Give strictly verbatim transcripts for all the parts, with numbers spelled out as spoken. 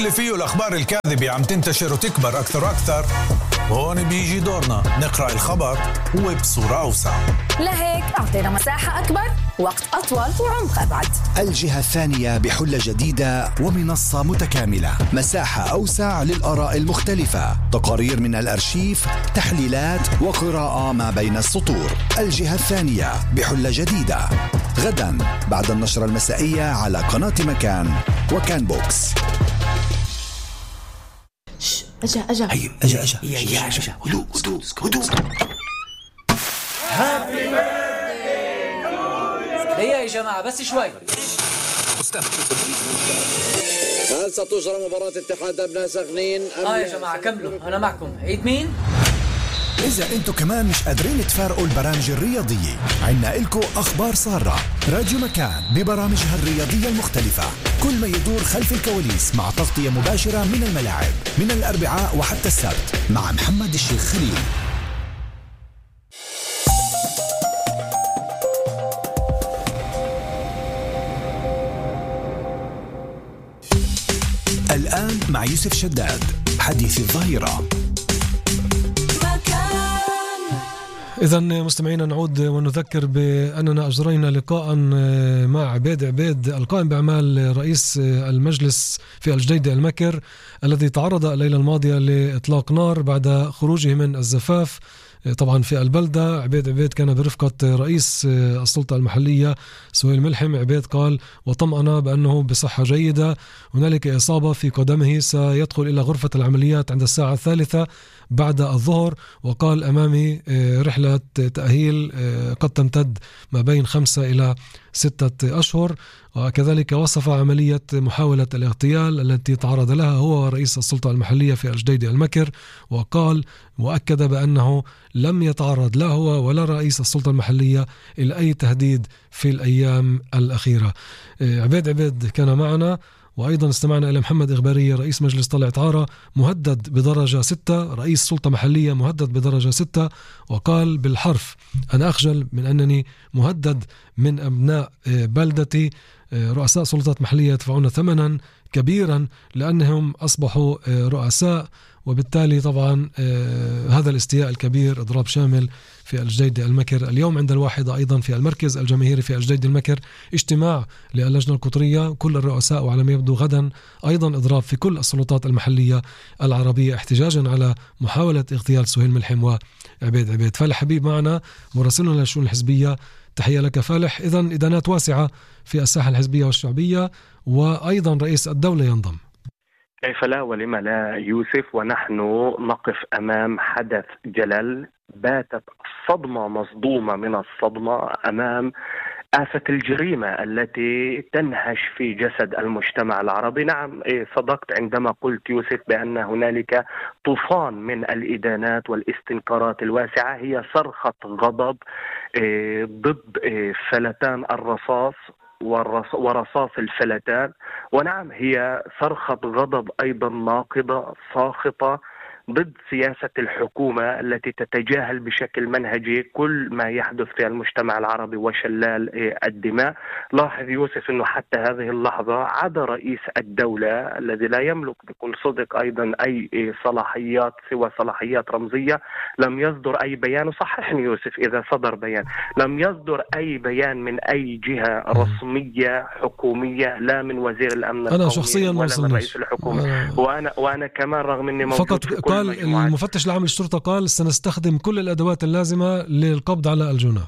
اللي فيه الأخبار الكاذبة عم تنتشر وتكبر أكثر وأكثر. هون بيجي دورنا نقرأ الخبر وبصورة أوسع، لهيك أعطينا مساحة أكبر، وقت أطول وعمق أبعد. الجهة الثانية بحلة جديدة ومنصة متكاملة، مساحة أوسع للآراء المختلفة، تقارير من الأرشيف، تحليلات وقراءة ما بين السطور. الجهة الثانية بحلة جديدة غدا بعد النشرة المسائية على قناة مكان وكان بوكس. أجا أجا هي أجا أجا يا أجا هدوء هدوء هدوء. هيا يا جماعة بس شوي. هل ستجرى مباراة اتحاد أبناء سخنين؟ آه يا جماعة كملوا أنا معكم. عيد مين؟ إذا أنتو كمان مش قادرين تفارقوا البرامج الرياضية، عنا إلكو أخبار سارة. راديو مكان ببرامجها الرياضية المختلفة، كل ما يدور خلف الكواليس مع تغطية مباشرة من الملاعب من الأربعاء وحتى السبت مع محمد الشيخ خليل. الآن مع يوسف شداد حديث الظهيرة. إذن مستمعينا نعود ونذكر بأننا أجرينا لقاء مع عبيد عبيد القائم بأعمال رئيس المجلس في الجديدة المكر، الذي تعرض الليلة الماضية لإطلاق نار بعد خروجه من الزفاف طبعا في البلدة. عبيد عبيد كان برفقة رئيس السلطة المحلية سهيل ملحم. عبيد قال وطمأن بأنه بصحة جيدة، هنالك إصابة في قدمه، سيدخل إلى غرفة العمليات عند الساعة الثالثة بعد الظهر، وقال أمامي رحلة تأهيل قد تمتد ما بين خمسة إلى ستة أشهر. وكذلك وصف عملية محاولة الاغتيال التي تعرض لها هو ورئيس السلطة المحلية في الجديدة المكر، وقال وأكد بأنه لم يتعرض لا هو ولا رئيس السلطة المحلية إلى أي تهديد في الأيام الأخيرة. عبيد عبيد كان معنا، وأيضا استمعنا إلى محمد إغبارية رئيس مجلس طلعت عارة مهدد بدرجة ستة، رئيس سلطة محلية مهدد بدرجة ستة، وقال بالحرف أنا أخجل من أنني مهدد من أبناء بلدتي. رؤساء سلطات محلية يدفعون ثمنا كبيرا لأنهم أصبحوا رؤساء، وبالتالي طبعا هذا الاستياء الكبير إضراب شامل في الجديدة المكر. اليوم عند الواحدة أيضا في المركز الجماهيري في الجديدة المكر اجتماع للجنة القطرية كل الرؤساء، وعلى ما يبدو غدا أيضا إضراب في كل السلطات المحلية العربية احتجاجا على محاولة اغتيال سهيل ملحم وعبيد عبيد. فالح حبيب معنا مراسلنا للشؤون الحزبية، تحية لك فالح. إذن إدانات واسعة في الساحة الحزبية والشعبية، وأيضا رئيس الدولة ينضم. كيف لا ولما لا يوسف، ونحن نقف أمام حدث جلل. باتت الصدمة مصدومة من الصدمة أمام آفة الجريمة التي تنهش في جسد المجتمع العربي. نعم صدقت عندما قلت يوسف بأن هنالك طوفان من الإدانات والاستنكارات الواسعة، هي صرخة غضب ضد فلتان الرصاص ورصاص الفلتان، ونعم هي صرخة غضب أيضا ناقضة ساخطة ضد سياسة الحكومة التي تتجاهل بشكل منهجي كل ما يحدث في المجتمع العربي وشلال الدماء. لاحظ يوسف أنه حتى هذه اللحظة عدا رئيس الدولة الذي لا يملك بكل صدق أيضا أي صلاحيات سوى صلاحيات رمزية، لم يصدر أي بيان. وصححني يوسف إذا صدر بيان، لم يصدر أي بيان من أي جهة رسمية حكومية، لا من وزير الأمن أنا شخصيا ولا من رئيس الحكومة. أنا وأنا وأنا كمان رغم أني موجود فقط في كل قال المفتش العام للشرطة قال سنستخدم كل الأدوات اللازمة للقبض على الجناه.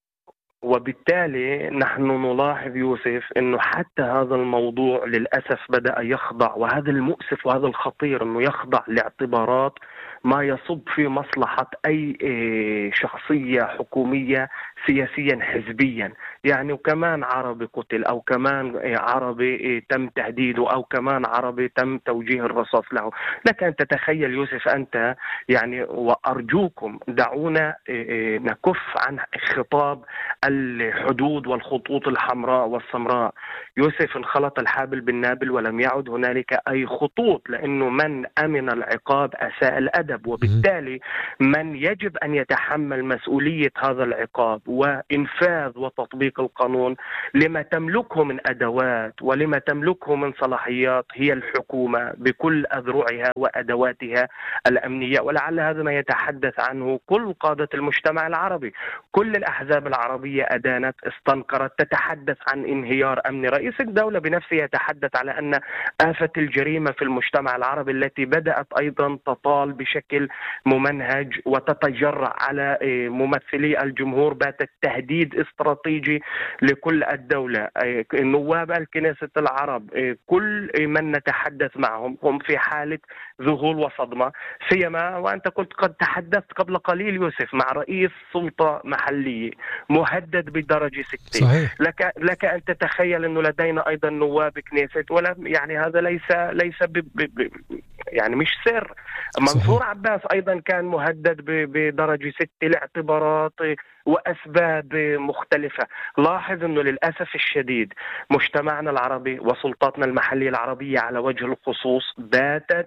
وبالتالي نحن نلاحظ يوسف أنه حتى هذا الموضوع للأسف بدأ يخضع، وهذا المؤسف وهذا الخطير، أنه يخضع لاعتبارات ما يصب في مصلحة أي شخصية حكومية سياسيا حزبيا، يعني وكمان عربي قتل أو كمان عربي تم تهديده أو كمان عربي تم توجيه الرصاص له. لك أن تتخيل يوسف أنت يعني، وأرجوكم دعونا نكف عن خطاب الحدود والخطوط الحمراء والسمراء. يوسف انخلط الحابل بالنابل ولم يعد هنالك أي خطوط، لأنه من أمن العقاب أساء الأدب. الأدب، وبالتالي من يجب أن يتحمل مسؤولية هذا العقاب وإنفاذ وتطبيق القانون لما تملكه من أدوات ولما تملكه من صلاحيات هي الحكومة بكل أذرعها وأدواتها الأمنية. ولعل هذا ما يتحدث عنه كل قادة المجتمع العربي. كل الأحزاب العربية أدانت، استنكرت، تتحدث عن انهيار أمني. رئيس الدولة بنفسه يتحدث على أن آفة الجريمة في المجتمع العربي التي بدأت أيضا تطال بشكل ممنهج وتتجرأ على ممثلي الجمهور باتت تهديد استراتيجي لكل الدولة. نواب الكنيسة العرب كل من نتحدث معهم هم في حالة ذهول وصدمة، سيما وأنت كنت قد تحدثت قبل قليل يوسف مع رئيس سلطة محلية مهدد بدرجة ستين. صحيح. لك لك أن تتخيل أنه لدينا أيضا نواب كنيسة، ولا يعني هذا ليس ليس ب ب يعني مش سر. منصور عباس أيضا كان مهدد بدرجة ستة لاعتبارات وأسباب مختلفة. لاحظ أنه للأسف الشديد مجتمعنا العربي وسلطاتنا المحلية العربية على وجه الخصوص باتت،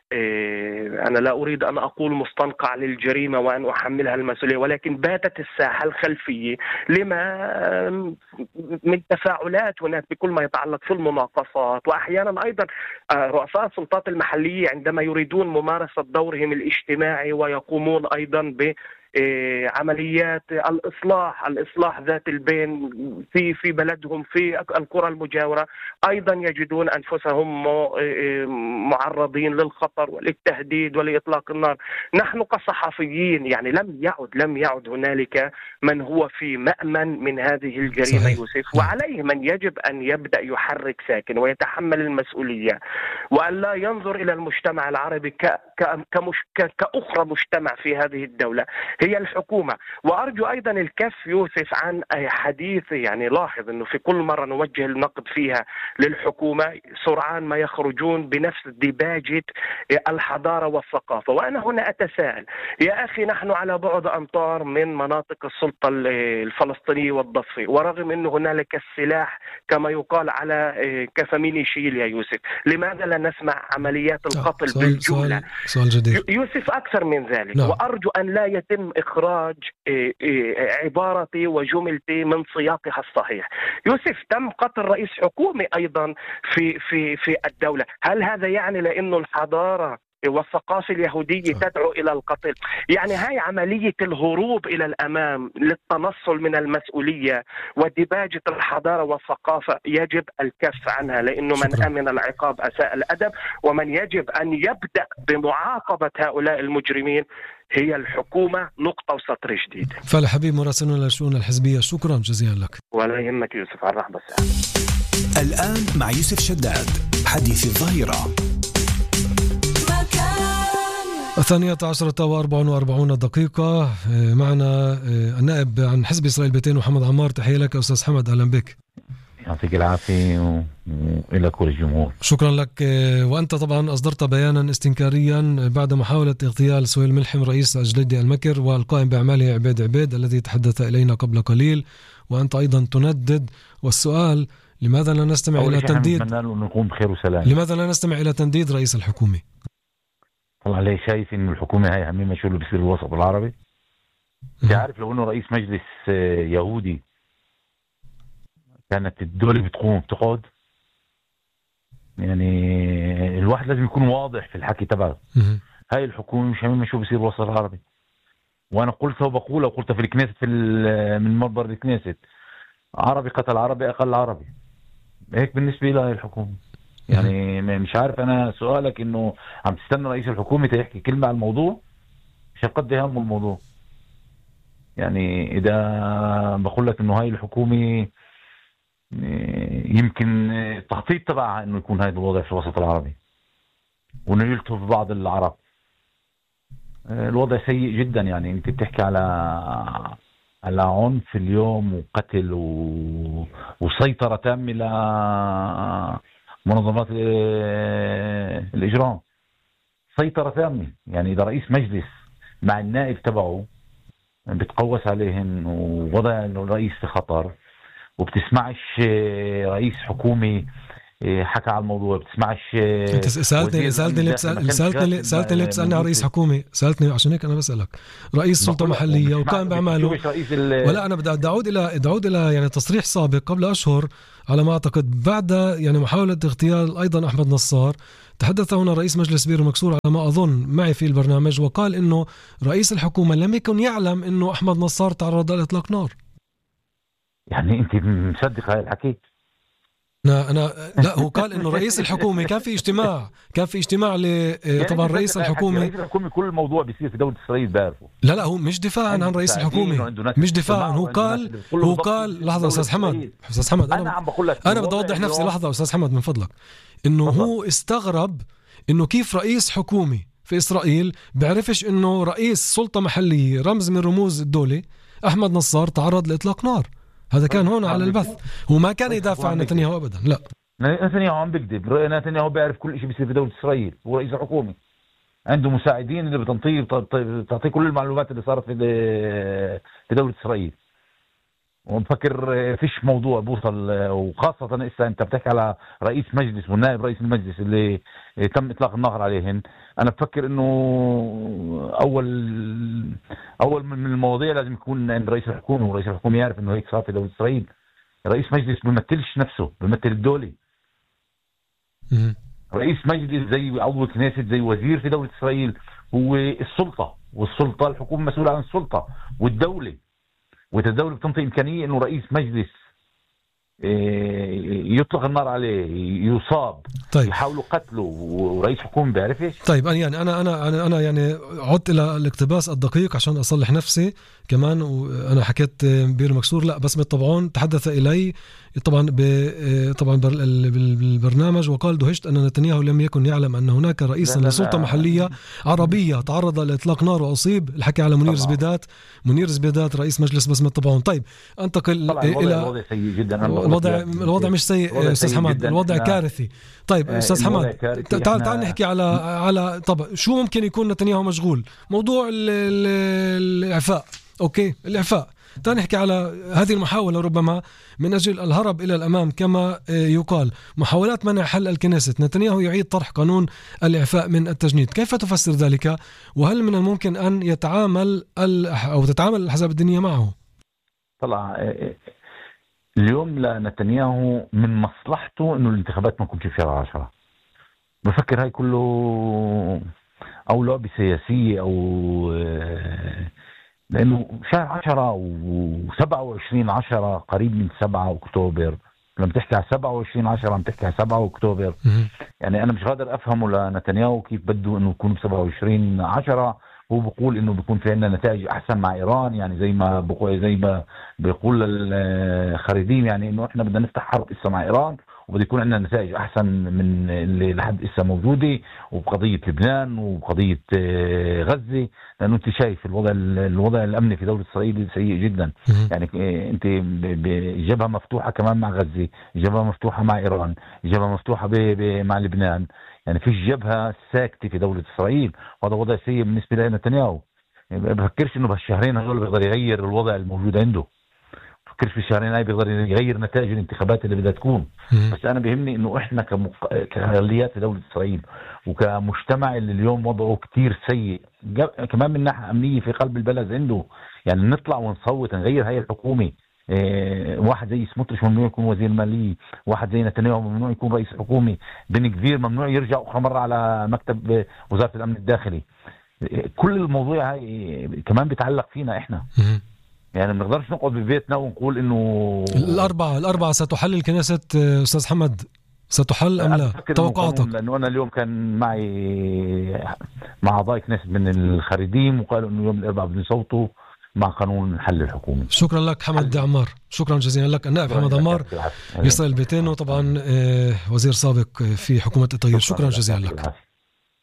أنا لا أريد أن أقول مستنقع للجريمة وأن أحملها المسؤولية، ولكن باتت الساحة الخلفية لما من تفاعلات هناك بكل ما يتعلق في المناقصات. وأحيانا أيضا رؤساء السلطات المحلية عندما يريدون ممارسة دورهم الاجتماعي ويقومون أيضا ب عمليات الإصلاح الإصلاح ذات البين في في بلدهم في القرى المجاورة، أيضا يجدون أنفسهم معرضين للخطر وللتهديد ولإطلاق النار. نحن كصحفيين يعني لم يعد لم يعد هنالك من هو في مأمن من هذه الجريمة. صحيح. يوسف، وعليه من يجب أن يبدأ يحرك ساكن ويتحمل المسؤولية، وأن لا ينظر إلى المجتمع العربي ك كمش كأخرى مجتمع في هذه الدولة هي الحكومة. وأرجو أيضا الكف يوسف عن حديث، يعني لاحظ أنه في كل مرة نوجه النقد فيها للحكومة سرعان ما يخرجون بنفس ديباجة الحضارة والثقافة. وأنا هنا أتساءل يا أخي، نحن على بعد أمتار من مناطق السلطة الفلسطينية والضفة، ورغم أنه هنالك السلاح كما يقال على كفمين يشيل يا يوسف، لماذا لا نسمع عمليات القتل سؤال بالجملة؟ سؤال جديد يوسف، أكثر من ذلك. لا. وأرجو أن لا يتم إخراج عبارتي وجملتي من سياقها الصحيح. يوسف، تم قتل رئيس حكومي أيضا في في في الدولة. هل هذا يعني لأنه الحضارة والثقافة اليهودية تدعو إلى القتل؟ يعني هاي عملية الهروب إلى الأمام للتنصل من المسؤولية وديباجة الحضارة والثقافة يجب الكف عنها، لأنه من شكرا. أمن العقاب أساء الأدب، ومن يجب أن يبدأ بمعاقبة هؤلاء المجرمين هي الحكومة. نقطة وسطر جديد. فالح حبيب، مراسلنا للشؤون الحزبية، شكرا جزيلا لك. ولا يهمك يوسف، على الرحب والسعادة. الآن مع يوسف شداد، حديث الظهيرة. الثانية عشرة وأربع وأربعون دقيقة. معنا النائب عن حزب إسرائيل بيتين محمد عمار. تحية لك أستاذ حمد، أهلا بك. يعطيك العافية وإلى كل الجمهور. شكرا لك. وأنت طبعا أصدرت بيانا استنكاريا بعد محاولة اغتيال سهيل ملحم رئيس الجديدي المكر والقائم بأعماله عبيد عبيد الذي تحدث إلينا قبل قليل، وأنت أيضا تندد. والسؤال، لماذا لا نستمع إلى تنديد نقوم بخير وسلام. لماذا لا نستمع إلى تنديد رئيس الحكومة؟ طبعا ليه شايف إنه الحكومة هاي أهم شو اللي بيصير بالوسط العربي. تعرف لو إنه رئيس مجلس يهودي كانت الدولة بتقوم بتقعد، يعني الواحد لازم يكون واضح في الحكي تبعه. هاي الحكومة مش هميمة شو بيصير بالوسط العربي. وأنا قلتها وبقولها وقلتها في الكنيست، في من منبر الكنيست، عربي قتل عربي أقل عربي. هيك بالنسبة لها الحكومة. يعني مش عارف أنا سؤالك إنه عم تستنى رئيس الحكومة يحكي كلمة على الموضوع، مش قد هم الموضوع. يعني إذا بقول لك إنه هاي الحكومة يمكن التخطيط تبعها إنه يكون هاي الوضع في الوسط العربي وإنه يلتف بعض العرب. الوضع سيء جدا. يعني أنت بتحكي على على عنف اليوم وقتل و... وسيطرة تامة لمنظمات الإجرام، سيطرة تامة. يعني إذا رئيس مجلس مع النائب تبعه بتقوس عليهم ووضع إنه الرئيس في خطر، وبتسمعش رئيس حكومة حكى على الموضوع، بتسمعش. انت سالتني سالتني سالتني سالتني ليه بتسالني على رئيس حكومه؟ سالتني عشان هيك انا بسالك. رئيس سلطه محليه وكان باعماله، ولا انا بدي اعود الى اعود الى يعني تصريح سابق قبل اشهر على ما اعتقد، بعد يعني محاوله اغتيال ايضا احمد نصار. تحدث هنا رئيس مجلس بير مكسور على ما اظن معي في البرنامج، وقال انه رئيس الحكومه لم يكن يعلم انه احمد نصار تعرض لاطلاق نار. يعني انت مصدق هاي الحكي؟ أنا أنا لا، هو قال إنه رئيس الحكومة كان في اجتماع كان في اجتماع ل يعني طبعا رئيس الحكومة رئيس الحكومة كل الموضوع بيصير في دولة إسرائيل بعرفه. لا لا، هو مش دفاعا عن رئيس الحكومة، مش دفاعا. هو قال هو قال لحظة أستاذ حمد أستاذ حمد أنا, أنا عم بقول لك أنا بدي أوضح نفسي لحظة أستاذ حمد من فضلك. إنه فضل. هو استغرب إنه كيف رئيس حكومة في إسرائيل بيعرفش إنه رئيس سلطة محلية رمز من رموز الدولة أحمد نصار تعرض لإطلاق نار. هذا كان هون على البث، هو ما كان يدافع عن نتنياهو أبدا. لا، نتنياهو عم بكذب. نتنياهو بيعرف كل شيء بيصير في دولة إسرائيل، هو رئيس الحكومة، عنده مساعدين اللي بتنطيه تعطيه كل المعلومات اللي صارت في في دولة إسرائيل. ومفكر فيش موضوع بوصل، وخاصة إذا أنت بتحكي على رئيس مجلس والنائب رئيس المجلس اللي تم إطلاق النار عليهن. أنا بفكر إنه أول أول من المواضيع لازم يكون عند رئيس الحكومة، ورئيس الحكومة يعرف إنه هيك صار في دولة إسرائيل. رئيس مجلس بيمثلش نفسه، بيمثل الدولة. رئيس مجلس زي عضو كنيست زي وزير في دولة إسرائيل هو السلطة، والسلطة الحكومة مسؤولة عن السلطة والدولة، والدولة بتنطي إمكانية إنه رئيس مجلس يطلق النار عليه، يصاب، طيب. يحاولوا قتله، ورئيس حكومة بيعرفش. طيب أنا يعني أنا أنا أنا أنا يعني عدت إلى الاقتباس الدقيق عشان أصلح نفسي كمان. وأنا حكيت بير مكسور لا، بس طبعا تحدث إلي طبعا طبعا بالبرنامج وقال دهشت أن نتنياهو لم يكن يعلم أن هناك رئيسا لسلطة محلية عربية تعرض لإطلاق نار وأصيب. الحكي على منير زبيدات، منير زبيدات رئيس مجلس بسمة طبعا. طيب انتقل إلى الوضع سيء جدا. الوضع الوضع مش سيء أستاذ حمد، الوضع كارثي. طيب أستاذ حمد تعال تعال نحكي على على طب شو ممكن يكون نتنياهو مشغول؟ موضوع الإعفاء. أوكي، الإعفاء. تعال نحكي على هذه المحاولة ربما من أجل الهرب إلى الأمام كما يقال، محاولات منع حل الكنيست. نتنياهو يعيد طرح قانون الإعفاء من التجنيد، كيف تفسر ذلك؟ وهل من الممكن أن يتعامل أو تتعامل الأحزاب الدينية معه؟ طلع اليوم لنتنياهو من مصلحته إنه الانتخابات ما تكونش في شهر عشرة. بفكر هاي كله أو لعبة سياسية، أو لأنه شهر عشرة وسبعة وعشرين عشرة قريب من سبعة أكتوبر. لما تحكي على سبعة وعشرين عشرة عم تحكي على سبعة أكتوبر. يعني أنا مش قادر أفهمه لنتنياهو كيف بده إنه يكون بسبعة وعشرين عشرة. هو بيقول إنه بيكون في عندنا نتائج أحسن مع إيران، يعني زي ما بقول زي ما بيقول الخريديم، يعني إنه إحنا بدنا نفتح حرب إسا مع إيران، وبده يكون عندنا نتائج أحسن من اللي لحد إسا موجودة، وبقضية لبنان وبقضية غزة. لأنه أنت شايف الوضع الوضع الأمني في دولة إسرائيل سيء جدا. يعني أنت جبهة مفتوحة كمان مع غزة، جبهة مفتوحة مع إيران، جبهة مفتوحة مع لبنان. يعني فيش جبهة ساكتة في دولة إسرائيل، وهذا وضع سيء بالنسبة لنتنياهو. يعني ما بفكرش إنه بهالشهرين هذول بيقدر يغير الوضع الموجود عنده. بفكرش في الشهرين هاي بيقدر يغير نتائج الانتخابات اللي بدها تكون. بس أنا بيهمني إنه إحنا كمق... كغاليات في دولة إسرائيل وكمجتمع اللي اليوم وضعه كتير سيء، كمان من ناحية أمنية في قلب البلد عنده. يعني نطلع ونصوت نغير هاي الحكومة. إيه، واحد زي سموتريش ممنوع يكون وزير المالية، واحد زي نتنياهو ممنوع يكون رئيس حكومة، بن كبير ممنوع يرجع أخرى مرة على مكتب وزارة الأمن الداخلي. إيه، كل الموضوع هاي كمان بيتعلق فينا إحنا. يعني ما نقدرش نقعد ببيتنا ونقول إنه الأربعة الأربعة ستحل الكنيسة. أستاذ حمد ستحل أم لا؟ توقعاتك؟ لأنه أنا اليوم كان معي مع أعضاء كنيسة من الخريديم وقالوا إنه يوم الأربعاء بدهم يصوتوا مع قانون حل الحكومي. شكرا لك حمد عمار، شكرا جزيلا لك. النائب حمد عمار يسأل البيتين، وطبعا وزير سابق في حكومة التغيير. شكرا جزيلا لك.